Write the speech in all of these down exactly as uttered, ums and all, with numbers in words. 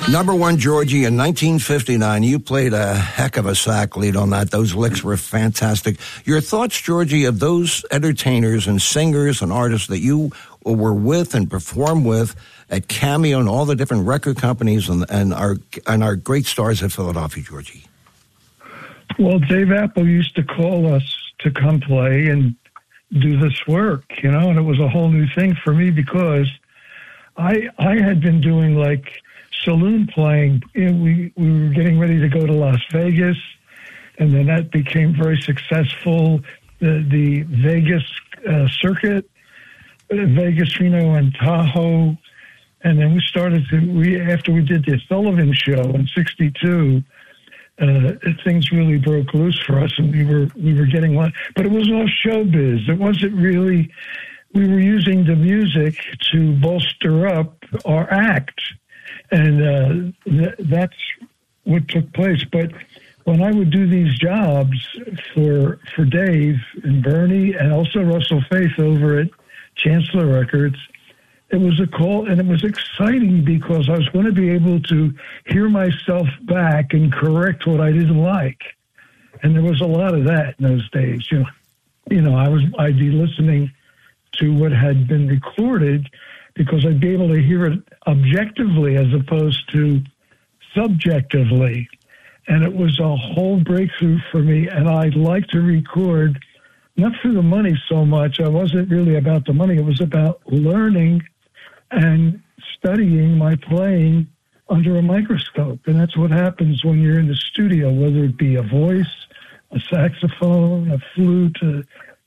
Number one, Georgie, in nineteen fifty-nine, you played a heck of a sax lead on that. Those licks were fantastic. Your thoughts, Georgie, of those entertainers and singers and artists that you were with and performed with at Cameo and all the different record companies and, and our and our great stars at Philadelphia, Georgie? Well, Dave Apple used to call us to come play and do this work, you know, and it was a whole new thing for me because I I had been doing like saloon playing. You know, we, we were getting ready to go to Las Vegas, and then that became very successful. The, the Vegas uh, circuit, Vegas, Reno, and Tahoe. And then we started to, we after we did the Sullivan Show in sixty-two, uh, things really broke loose for us, and we were we were getting one. But it was all showbiz. It wasn't really, we were using the music to bolster up our act. And uh, th- that's what took place. But when I would do these jobs for for Dave and Bernie and also Russell Faith over at Chancellor Records, it was a call, and it was exciting because I was going to be able to hear myself back and correct what I didn't like. And there was a lot of that in those days. You know, you know, I was I'd be listening to what had been recorded because I'd be able to hear it objectively as opposed to subjectively. And it was a whole breakthrough for me. And I'd like to record, not for the money so much. I wasn't really about the money. It was about learning and studying my playing under a microscope. And that's what happens when you're in the studio, whether it be a voice, a saxophone, a flute, a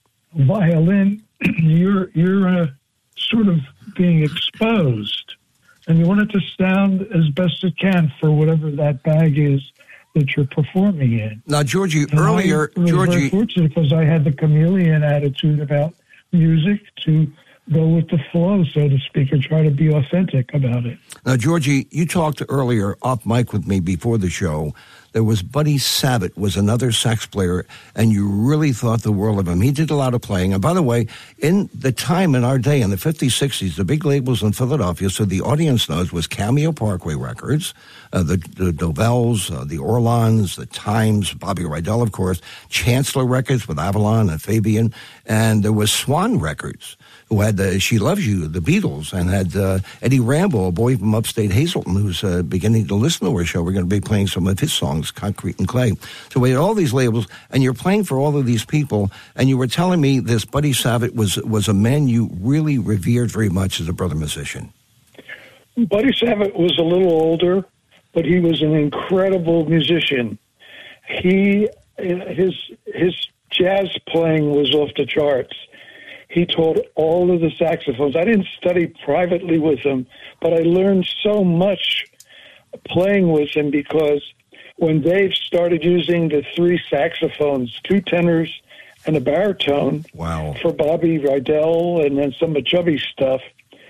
violin. you're you're uh, sort of being exposed, and you want it to sound as best it can for whatever that bag is that you're performing in. Now, Georgie, and earlier, I was Georgie, very fortunate because I had the chameleon attitude about music to go with the flow, so to speak, and try to be authentic about it. Now, Georgie, you talked earlier off mic with me before the show. There was Buddy Savitt, was another sax player, and you really thought the world of him. He did a lot of playing. And by the way, in the time in our day, in the fifties, sixties, the big labels in Philadelphia, so the audience knows, was Cameo Parkway Records, uh, the, the Dovells, uh, the Orlons, the Times, Bobby Rydell, of course, Chancellor Records with Avalon and Fabian, and there was Swan Records, who had uh, She Loves You, the Beatles, and had uh, Eddie Rambo, a boy from upstate Hazleton, who's uh, beginning to listen to our show. We're going to be playing some of his songs, Concrete and Clay. So we had all these labels, and you're playing for all of these people, and you were telling me this Buddy Savitt was, was a man you really revered very much as a brother musician. Buddy Savitt was a little older, but he was an incredible musician. He, his, his jazz playing was off the charts. He taught all of the saxophones. I didn't study privately with him, but I learned so much playing with him because when Dave started using the three saxophones, two tenors and a baritone, wow, for Bobby Rydell and then some of Chubby's stuff,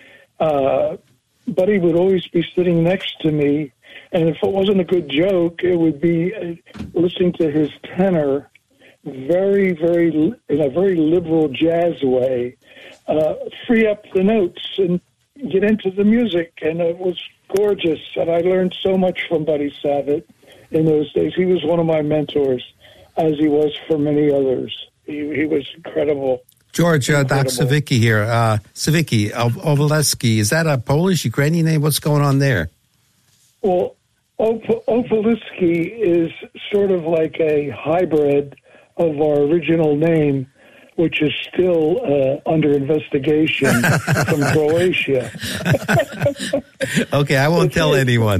uh, Buddy would always be sitting next to me, and if it wasn't a good joke, it would be uh, listening to his tenor very, very, in a very liberal jazz way, uh, free up the notes and get into the music. And it was gorgeous. And I learned so much from Buddy Savitt in those days. He was one of my mentors, as he was for many others. He, he was incredible. George, uh, Doc Sawicki here. Uh, Sawicki, Opaleski, is that a Polish, Ukrainian name? What's going on there? Well, Op- Opaleski is sort of like a hybrid of our original name, which is still uh, under investigation from Croatia. Okay, I won't it's tell like, anyone.